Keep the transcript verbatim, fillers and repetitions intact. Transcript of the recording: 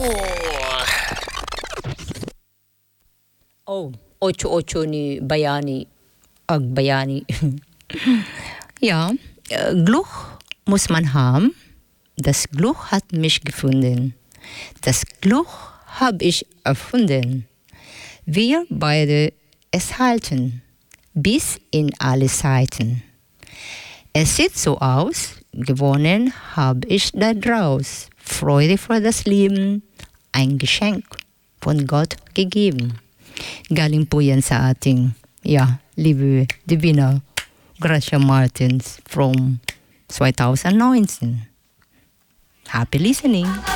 Oh, ocho-ocho ni Bayani, ag Bayani. Ja, äh, Glück muss man haben. Das Glück hat mich gefunden. Das Glück habe ich erfunden. Wir beide es halten, bis in alle Zeiten. Es sieht so aus, gewonnen habe ich da draus. Freude für das Leben, ein Geschenk von Gott gegeben. Galing po yan sa ating, ja, liebe Divina Gracia Martins from twenty nineteen. Happy listening!